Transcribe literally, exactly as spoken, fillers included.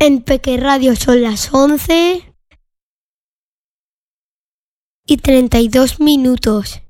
En Peque Radio son las once y treinta y dos minutos.